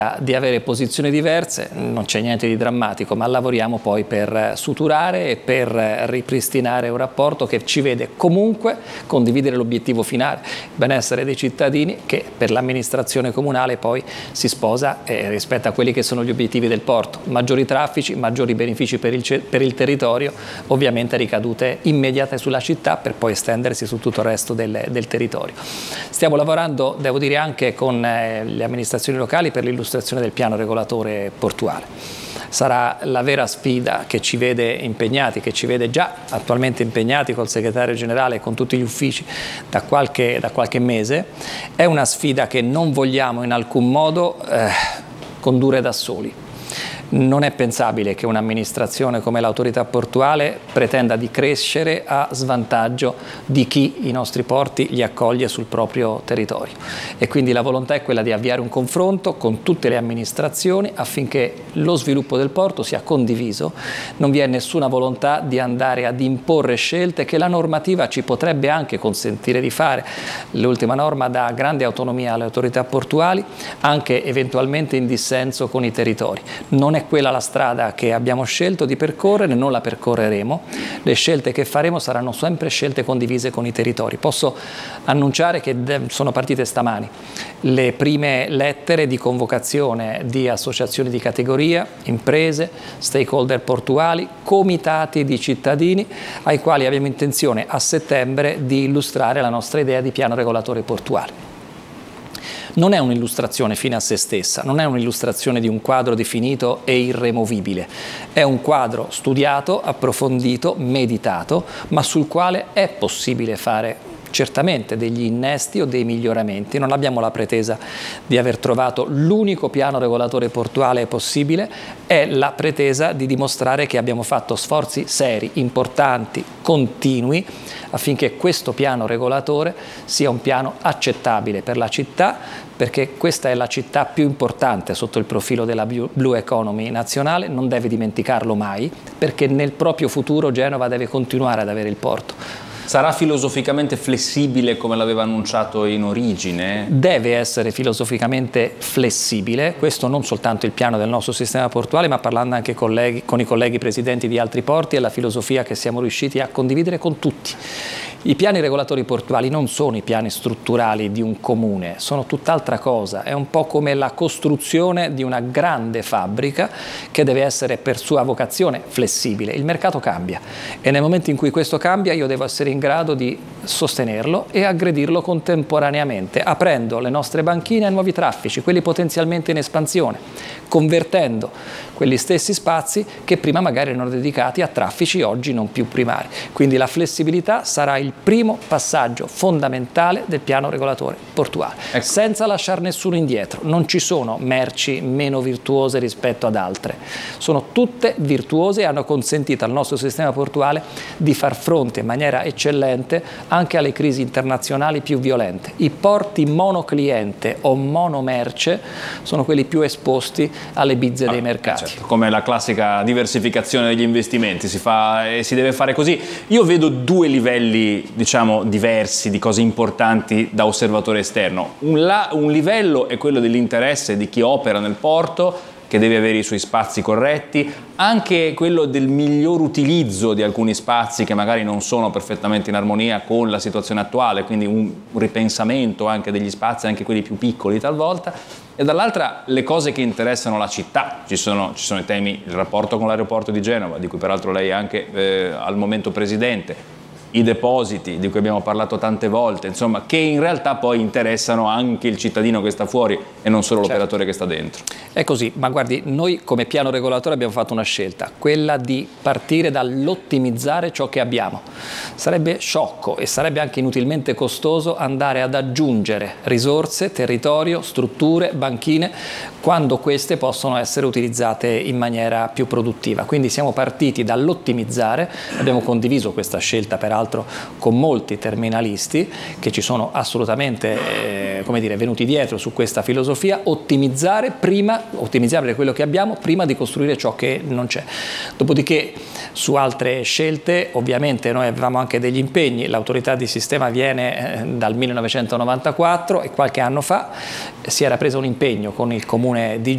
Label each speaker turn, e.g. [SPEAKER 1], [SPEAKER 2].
[SPEAKER 1] di avere posizioni diverse, non c'è niente di drammatico, ma lavoriamo poi per suturare e per ripristinare un rapporto che ci vede comunque condividere l'obiettivo finale, il benessere dei cittadini, che per l'amministrazione comunale poi si sposa rispetto a quelli che sono gli obiettivi del porto: maggiori traffici, maggiori benefici per il territorio, ovviamente ricadute immediate sulla città per poi estendersi su tutto il resto del territorio. Stiamo lavorando, devo dire, anche con le amministrazioni locali per l'illustrazione del piano regolatore portuale. Sarà la vera sfida che ci vede impegnati, che ci vede già attualmente impegnati col segretario generale e con tutti gli uffici da qualche mese. È una sfida che non vogliamo in alcun modo condurre da soli. Non è pensabile che un'amministrazione come l'autorità portuale pretenda di crescere a svantaggio di chi i nostri porti li accoglie sul proprio territorio, e quindi la volontà è quella di avviare un confronto con tutte le amministrazioni affinché lo sviluppo del porto sia condiviso. Non vi è nessuna volontà di andare ad imporre scelte che la normativa ci potrebbe anche consentire di fare. L'ultima norma dà grande autonomia alle autorità portuali, anche eventualmente in dissenso con i territori. Non è quella la strada che abbiamo scelto di percorrere, non la percorreremo. Le scelte che faremo saranno sempre scelte condivise con i territori. Posso annunciare che sono partite stamani le prime lettere di convocazione di associazioni di categoria, imprese, stakeholder portuali, comitati di cittadini, ai quali abbiamo intenzione a settembre di illustrare la nostra idea di piano regolatore portuale. Non è un'illustrazione fine a se stessa, non è un'illustrazione di un quadro definito e irremovibile, è un quadro studiato, approfondito, meditato, ma sul quale è possibile fare certamente degli innesti o dei miglioramenti. Non abbiamo la pretesa di aver trovato l'unico piano regolatore portuale possibile, è la pretesa di dimostrare che abbiamo fatto sforzi seri, importanti, continui, affinché questo piano regolatore sia un piano accettabile per la città, perché questa è la città più importante sotto il profilo della Blue Economy nazionale, non deve dimenticarlo mai, perché nel proprio futuro Genova deve continuare ad avere il porto.
[SPEAKER 2] Sarà filosoficamente flessibile come l'aveva annunciato in origine?
[SPEAKER 1] Deve essere filosoficamente flessibile, questo non soltanto il piano del nostro sistema portuale, ma parlando anche con i colleghi presidenti di altri porti, è la filosofia che siamo riusciti a condividere con tutti. I piani regolatori portuali non sono i piani strutturali di un comune, sono tutt'altra cosa, è un po' come la costruzione di una grande fabbrica che deve essere per sua vocazione flessibile. Il mercato cambia e nel momento in cui questo cambia io devo essere in grado di sostenerlo e aggredirlo contemporaneamente, aprendo le nostre banchine ai nuovi traffici, quelli potenzialmente in espansione, convertendo quegli stessi spazi che prima magari erano dedicati a traffici oggi non più primari. Quindi la flessibilità sarà il primo passaggio fondamentale del piano regolatore portuale, senza lasciare nessuno indietro. Non ci sono merci meno virtuose rispetto ad altre, sono tutte virtuose e hanno consentito al nostro sistema portuale di far fronte in maniera eccellente anche alle crisi internazionali più violente. I porti monocliente o monomerce sono quelli più esposti alle bizze dei mercati.
[SPEAKER 2] Certo, come la classica diversificazione degli investimenti, si fa e si deve fare così. Io vedo due livelli, diciamo, diversi di cose importanti da osservatore esterno. Un livello è quello dell'interesse di chi opera nel porto, che deve avere i suoi spazi corretti, anche quello del miglior utilizzo di alcuni spazi che magari non sono perfettamente in armonia con la situazione attuale, quindi un ripensamento anche degli spazi, anche quelli più piccoli talvolta, e dall'altra le cose che interessano la città. Ci sono i temi, il rapporto con l'aeroporto di Genova, di cui peraltro lei è anche al momento presidente, i depositi di cui abbiamo parlato tante volte, insomma, che in realtà poi interessano anche il cittadino che sta fuori e non solo l'operatore che sta dentro.
[SPEAKER 1] È così, ma guardi, noi come piano regolatore abbiamo fatto una scelta, quella di partire dall'ottimizzare ciò che abbiamo. Sarebbe sciocco e sarebbe anche inutilmente costoso andare ad aggiungere risorse, territorio, strutture, banchine, quando queste possono essere utilizzate in maniera più produttiva. Quindi siamo partiti dall'ottimizzare, abbiamo condiviso questa scelta peraltro con molti terminalisti che ci sono assolutamente venuti dietro su questa filosofia, ottimizzare quello che abbiamo prima di costruire ciò che non c'è. Dopodiché su altre scelte ovviamente noi avevamo anche degli impegni, l'autorità di sistema viene dal 1994 e qualche anno fa si era preso un impegno con il comune di